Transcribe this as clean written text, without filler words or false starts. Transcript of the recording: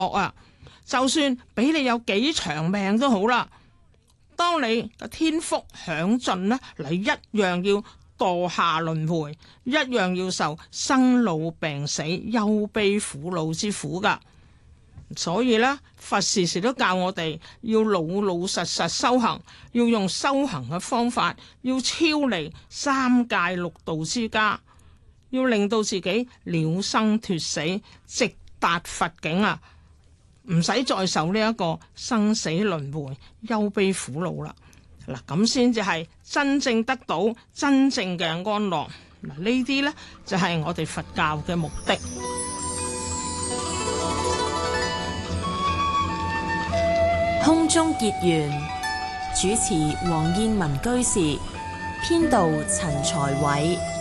啊，就算俾你有幾長命都好啦，當你嘅天福享盡呢，你一樣要墮下輪迴，一樣要受生老病死、憂悲苦惱之苦噶。所以呢，佛時時都教我哋要老老實實修行，要用修行嘅方法，要超離三界六道之家，要令到自己了生脫死，直達佛境啊！唔使再受呢一個生死輪迴、憂悲苦惱啦。嗱，咁先至係真正得到真正嘅安樂。嗱，呢啲呢，就係我哋佛教嘅目的。 空中結緣，主持黃燕文居士，編導陳才偉。